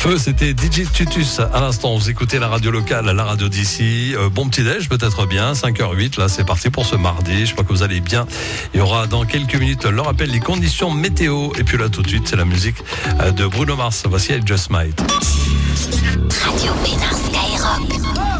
Feu, c'était DJ Tutus. À l'instant, vous écoutez la radio locale, la radio d'ici. Bon petit déj, peut-être bien, 5h08. Là, c'est parti pour ce mardi. Je crois que vous allez bien. Il y aura dans quelques minutes le rappel des conditions météo. Et puis là, tout de suite, c'est la musique de Bruno Mars. Voici I Just Might. Radio Pénin Skyrock.